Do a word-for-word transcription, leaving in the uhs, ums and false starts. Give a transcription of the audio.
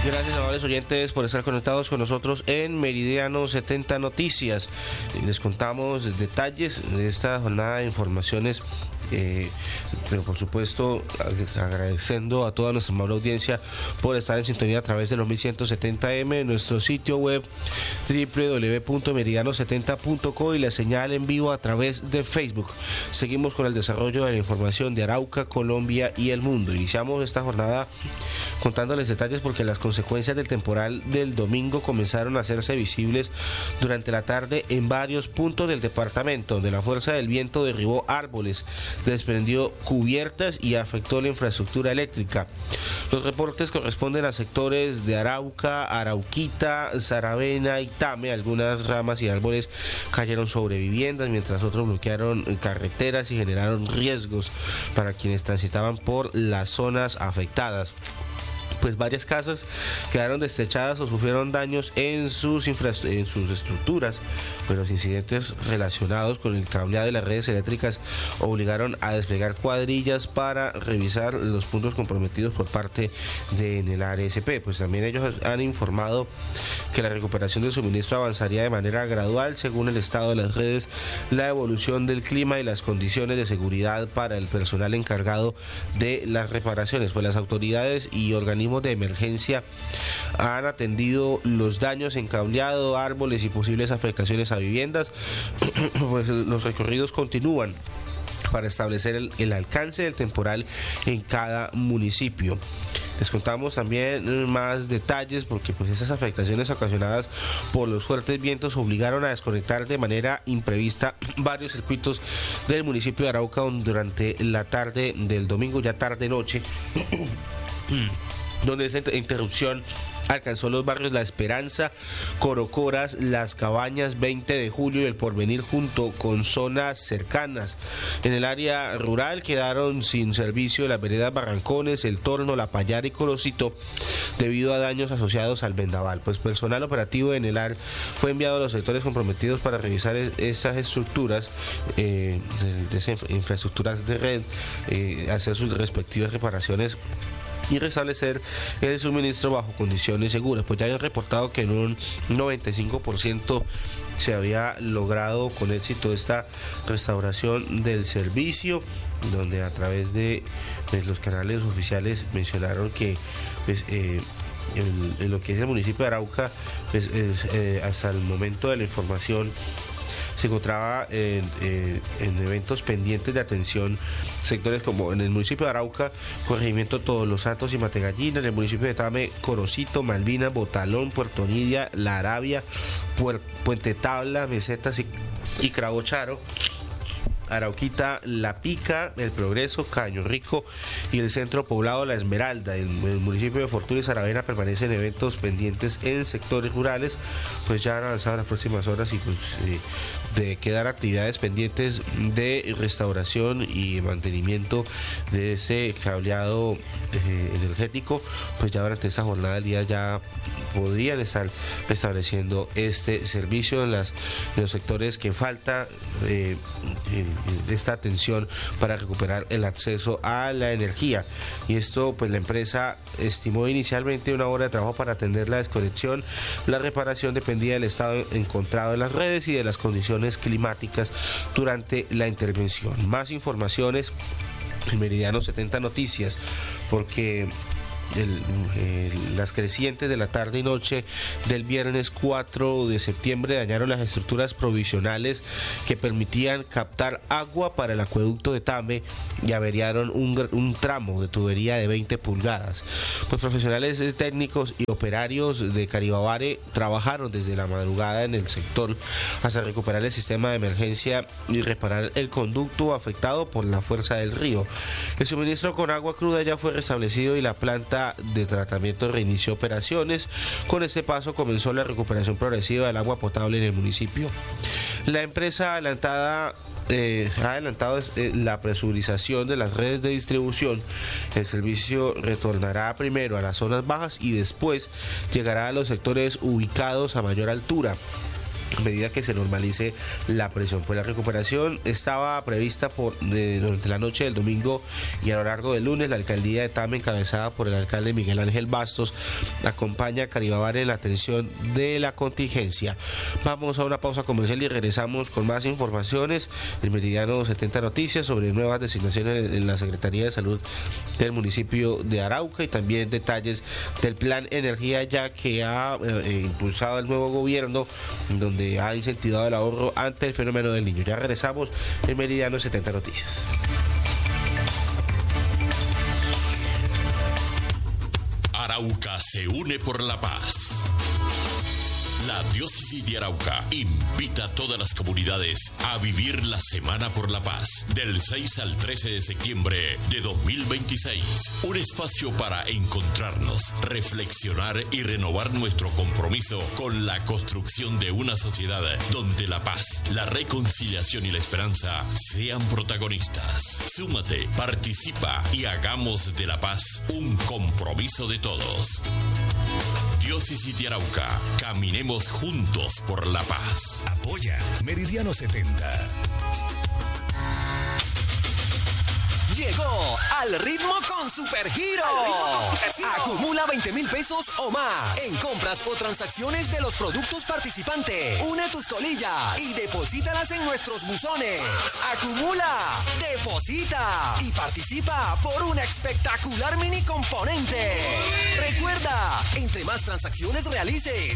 Gracias, amables oyentes, por estar conectados con nosotros en Meridiano setenta Noticias. Les contamos detalles de esta jornada de informaciones, eh, pero por supuesto agradeciendo a toda nuestra amable audiencia por estar en sintonía a través de los mil ciento setenta eme, en nuestro sitio web doble u doble u doble u punto meridiano setenta punto co y la señal en vivo a través de Facebook. Seguimos con el desarrollo de la información de Arauca, Colombia y el mundo. Iniciamos esta jornada contándoles detalles porque las consecuencias del temporal del domingo comenzaron a hacerse visibles durante la tarde en varios puntos del departamento, donde la fuerza del viento derribó árboles, desprendió cubiertas y afectó la infraestructura eléctrica. Los reportes corresponden a sectores de Arauca, Arauquita, Saravena y Tame. Algunas ramas y árboles cayeron sobre viviendas, mientras otros bloquearon carreteras y generaron riesgos para quienes transitaban por las zonas afectadas. Pues varias casas quedaron destechadas o sufrieron daños en sus, en sus estructuras, pero los incidentes relacionados con el cableado de las redes eléctricas obligaron a desplegar cuadrillas para revisar los puntos comprometidos por parte de Enel E S P. Pues también ellos han informado que la recuperación del suministro avanzaría de manera gradual según el estado de las redes, la evolución del clima y las condiciones de seguridad para el personal encargado de las reparaciones. Pues las autoridades y organismos de emergencia han atendido los daños en cableado, árboles y posibles afectaciones a viviendas. Pues los recorridos continúan para establecer el, el alcance del temporal en cada municipio. Les contamos también más detalles porque pues esas afectaciones ocasionadas por los fuertes vientos obligaron a desconectar de manera imprevista varios circuitos del municipio de Arauca durante la tarde del domingo, ya tarde noche, donde esa interrupción alcanzó los barrios La Esperanza, Corocoras, Las Cabañas, veinte de julio y El Porvenir, junto con zonas cercanas. En el área rural quedaron sin servicio las veredas Barrancones, El Torno, La Payara y Corocito debido a daños asociados al vendaval. Pues personal operativo de Enelar fue enviado a los sectores comprometidos para revisar esas estructuras, eh, de esas infraestructuras de red, eh, hacer sus respectivas reparaciones y restablecer el suministro bajo condiciones seguras. Pues ya han reportado que en un noventa y cinco por ciento se había logrado con éxito esta restauración del servicio, donde a través de pues, los canales oficiales mencionaron que pues, eh, en, en lo que es el municipio de Arauca, pues, es, eh, hasta el momento de la información se encontraba en, en, en eventos pendientes de atención sectores como en el municipio de Arauca, corregimiento Todos los Santos y Mategallina, en el municipio de Tame, Corocito, Malvinas, Botalón, Puerto Nidia, La Arabia, Puer, Puente Tabla, Mesetas y, y Crabocharo, Arauquita, La Pica, El Progreso, Caño Rico y el centro poblado La Esmeralda. El, el municipio de Fortuna y Saravena permanecen eventos pendientes en sectores rurales, pues ya han avanzado las próximas horas y pues eh, de quedar actividades pendientes de restauración y mantenimiento de ese cableado eh, energético, pues ya durante esta jornada del día ya podrían estar restableciendo este servicio en, las, en los sectores que falta eh, eh, esta atención para recuperar el acceso a la energía. Y esto pues la empresa estimó inicialmente una hora de trabajo para atender la desconexión. La reparación dependía del estado encontrado en las redes y de las condiciones climáticas durante la intervención. Más informaciones en Meridiano setenta Noticias, porque El, el, las crecientes de la tarde y noche del viernes cuatro de septiembre dañaron las estructuras provisionales que permitían captar agua para el acueducto de Tame y averiaron un, un tramo de tubería de veinte pulgadas. Pues profesionales técnicos y operarios de Caribabare trabajaron desde la madrugada en el sector hasta recuperar el sistema de emergencia y reparar el conducto afectado por la fuerza del río. El suministro con agua cruda ya fue restablecido y la planta de tratamiento reinició operaciones. Con este paso comenzó la recuperación progresiva del agua potable en el municipio. La empresa adelantada eh, ha adelantado eh, la presurización de las redes de distribución. El servicio retornará primero a las zonas bajas y después llegará a los sectores ubicados a mayor altura. a medida que se normalice la presión. Pues la recuperación estaba prevista por eh, durante la noche del domingo y a lo largo del lunes. La alcaldía de Tame, encabezada por el alcalde Miguel Ángel Bastos, acompaña a Caribabar en la atención de la contingencia. Vamos a una pausa comercial y regresamos con más informaciones. El Meridiano setenta Noticias sobre nuevas designaciones en la Secretaría de Salud del municipio de Arauca y también detalles del plan Energía Ya que ha eh, impulsado el nuevo gobierno, donde ha incentivado el ahorro ante el fenómeno del niño. Ya regresamos en Meridiano setenta Noticias. Arauca se une por la paz. La Diócesis de Arauca invita a todas las comunidades a vivir la Semana por la Paz del seis al trece de septiembre de dos mil veintiséis. Un espacio para encontrarnos, reflexionar y renovar nuestro compromiso con la construcción de una sociedad donde la paz, la reconciliación y la esperanza sean protagonistas. Súmate, participa y hagamos de la paz un compromiso de todos. Diócesis de Arauca, caminemos juntos por la paz. Apoya Meridiano setenta. Llegó Al Ritmo con Supergiro. Acumula veinte mil pesos o más en compras o transacciones de los productos participantes. Une tus colillas y deposítalas en nuestros buzones. Acumula, deposita y participa por un espectacular mini componente. Recuerda, entre más transacciones realices,